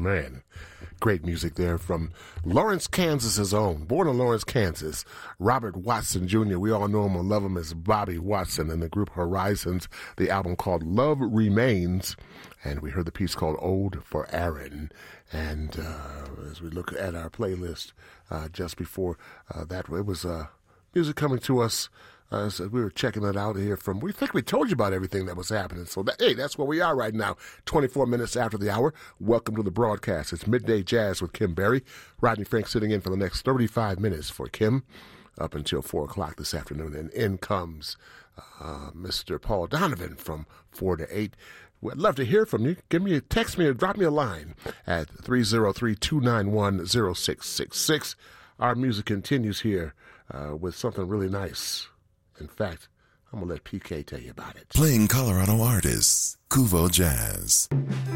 Man, great music there from Lawrence, Kansas's own, born in Lawrence, Kansas, Robert Watson Jr. We all know him and love him as Bobby Watson, and the group Horizons, the album called Love Remains, and we heard the piece called Ode for Aaron. And as we look at our playlist just before that, it was music coming to us. So we were checking it out here we think we told you about everything that was happening. So, that's where we are right now, 24 minutes after the hour. Welcome to the broadcast. It's Midday Jazz with Kim Berry. Rodney Frank sitting in for the next 35 minutes for Kim up until 4 o'clock this afternoon. And in comes Mr. Paul Donovan from 4 to 8. I'd love to hear from you. Text me or drop me a line at 303-291-0666. Our music continues here with something really nice. In fact, I'm going to let PK tell you about it. Playing Colorado artists, Kuvo Jazz.